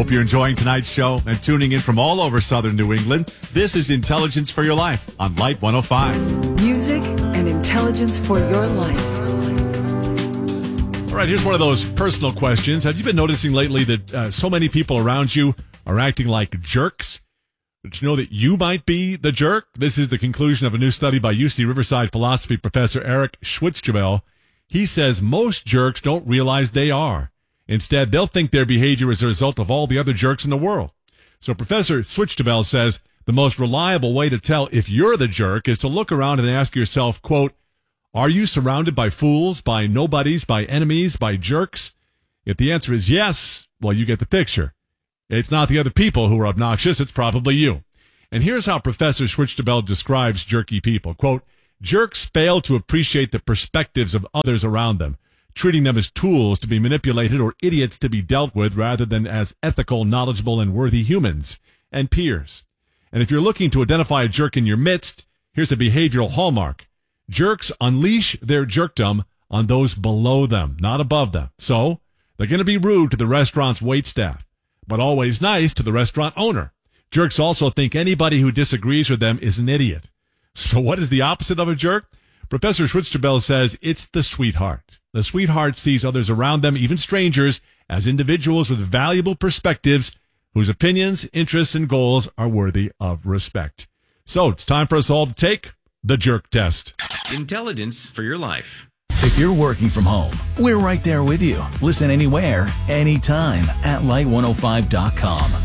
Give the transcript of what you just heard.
Hope you're enjoying tonight's show and tuning in from all over southern New England. This is Intelligence for Your Life on Light 105. Music and intelligence for your life. All right, here's one of those personal questions. Have you been noticing lately that so many people around you are acting like jerks? Did you know that you might be the jerk? This is the conclusion of a new study by UC Riverside philosophy professor Eric Schwitzgebel. He says most jerks don't realize they are. Instead, they'll think their behavior is a result of all the other jerks in the world. So Professor Schwitzgebel says the most reliable way to tell if you're the jerk is to look around and ask yourself, quote, are you surrounded by fools, by nobodies, by enemies, by jerks? If the answer is yes, well, you get the picture. It's not the other people who are obnoxious, it's probably you. And here's how Professor Schwitzgebel describes jerky people. Quote, jerks fail to appreciate the perspectives of others around them, treating them as tools to be manipulated or idiots to be dealt with rather than as ethical, knowledgeable, and worthy humans and peers. And if you're looking to identify a jerk in your midst, here's a behavioral hallmark. Jerks unleash their jerkdom on those below them, not above them. So they're going to be rude to the restaurant's waitstaff, but always nice to the restaurant owner. Jerks also think anybody who disagrees with them is an idiot. So what is the opposite of a jerk? Professor Schwitzgebel says it's the sweetheart. The sweetheart sees others around them, even strangers, as individuals with valuable perspectives whose opinions, interests, and goals are worthy of respect. So it's time for us all to take the jerk test. Intelligence for your life. If you're working from home, we're right there with you. Listen anywhere, anytime at light105.com.